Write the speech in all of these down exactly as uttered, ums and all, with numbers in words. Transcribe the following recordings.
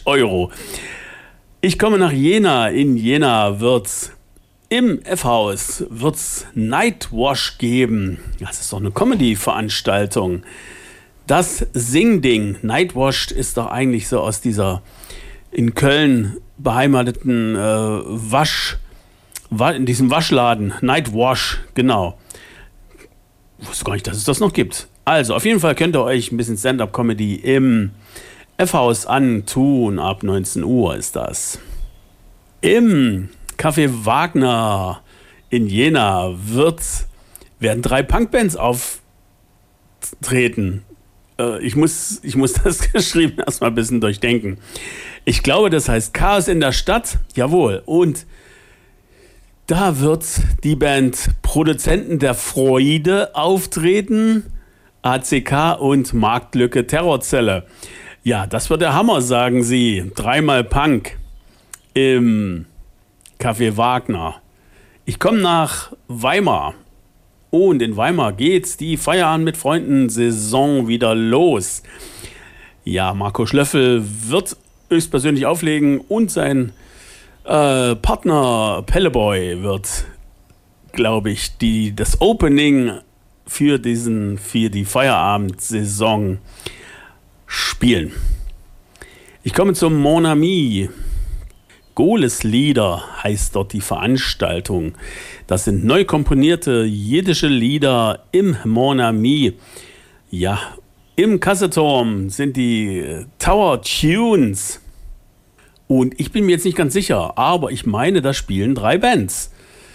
Euro. Ich komme nach Jena. In Jena wird's im F-Haus wird's Nightwash geben. Das ist doch eine Comedy-Veranstaltung. Das Singding. Nightwash ist doch eigentlich so aus dieser in Köln beheimateten äh, Wasch, wa- in diesem Waschladen. Nightwash, genau. Ich wusste gar nicht, dass es das noch gibt. Also, auf jeden Fall könnt ihr euch ein bisschen Stand-Up-Comedy im F-Haus antun. Ab neunzehn Uhr ist das. Im Café Wagner in Jena wird, werden drei Punkbands auftreten. Äh, ich muss, ich muss das geschrieben erstmal ein bisschen durchdenken. Ich glaube, das heißt Chaos in der Stadt. Jawohl. Und da wird die Band Produzenten der Freude auftreten. A C K und Marktlücke Terrorzelle. Ja, das wird der Hammer, sagen sie. Dreimal Punk im Café Wagner. Ich komme nach Weimar. Und in Weimar geht's die Feierabend mit Freunden Saison wieder los. Ja, Marco Schlöffel wird höchstpersönlich auflegen und sein äh, Partner Pelleboy wird, glaube ich, die, das Opening für, diesen, für die Feierabendsaison spielen. Ich komme zum Mon Ami. Goles-Lieder heißt dort die Veranstaltung. Das sind neu komponierte jiddische Lieder im Mon Ami. Ja, im Kasseturm sind die Tower Tunes. Und ich bin mir jetzt nicht ganz sicher, aber ich meine, da spielen drei Bands.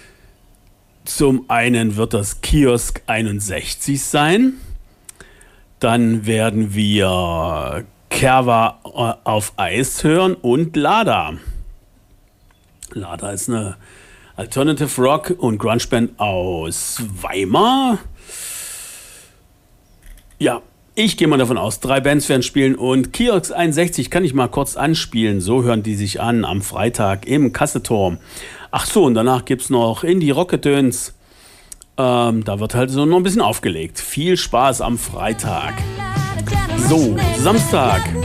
Zum einen wird das Kiosk einundsechzig sein. Dann werden wir Kerwa auf Eis hören und Lada. Lada ist eine Alternative Rock und Grunge Band aus Weimar. Ja, ich gehe mal davon aus, drei Bands werden spielen und Kiosk einundsechzig kann ich mal kurz anspielen. So hören die sich an am Freitag im Kasseturm. Ach so, und danach gibt es noch Indie Rocketöns. Ähm, da wird halt so noch ein bisschen aufgelegt. Viel Spaß am Freitag. So, Samstag.